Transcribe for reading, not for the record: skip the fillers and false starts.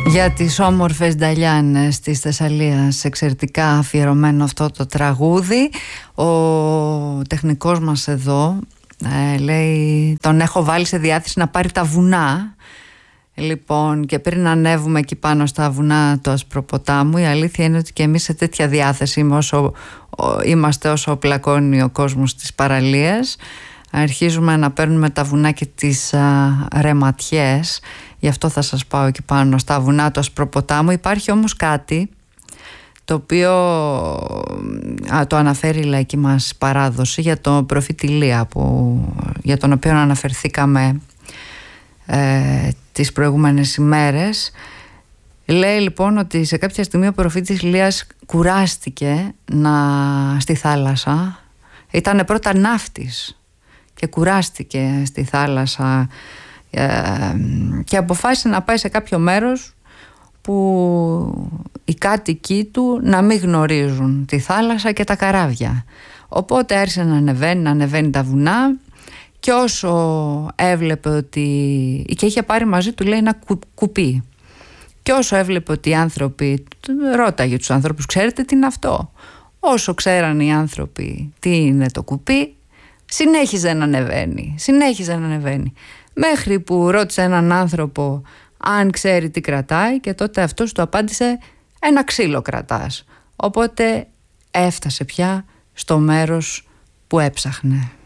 Για τις όμορφες Νταλιάνες της Θεσσαλίας, εξαιρετικά αφιερωμένο αυτό το τραγούδι. Ο τεχνικός μας εδώ λέει, τον έχω βάλει σε διάθεση να πάρει τα βουνά. Λοιπόν, και πριν ανέβουμε εκεί πάνω στα βουνά του Ασπροποτάμου, η αλήθεια είναι ότι και εμείς σε τέτοια διάθεση είμαστε όσο πλακώνει ο κόσμος της παραλίας. Αρχίζουμε να παίρνουμε τα βουνά και τις ρεματιές. Γι' αυτό θα σας πάω εκεί πάνω στα βουνά του Ασπροποτάμου. Υπάρχει όμως κάτι το οποίο το αναφέρει η λαϊκή μας παράδοση για το προφήτη Ηλία, για τον οποίο αναφερθήκαμε τις προηγούμενες ημέρες. Λέει λοιπόν ότι σε κάποια στιγμή ο προφήτης Ηλίας κουράστηκε στη θάλασσα. Ήταν πρώτα ναύτης και κουράστηκε στη θάλασσα και αποφάσισε να πάει σε κάποιο μέρος που οι κάτοικοι του να μην γνωρίζουν τη θάλασσα και τα καράβια. Οπότε άρχισε να ανεβαίνει τα βουνά, και όσο έβλεπε ότι... και είχε πάρει μαζί του, λέει, ένα κουπί, και όσο έβλεπε ότι οι άνθρωποι... ρώταγε τους ανθρώπους, ξέρετε τι είναι αυτό? Όσο ξέραν οι άνθρωποι τι είναι το κουπί, συνέχιζε να ανεβαίνει, μέχρι που ρώτησε έναν άνθρωπο αν ξέρει τι κρατάει, και τότε αυτός του απάντησε, ένα ξύλο κρατάς. Οπότε έφτασε πια στο μέρος που έψαχνε.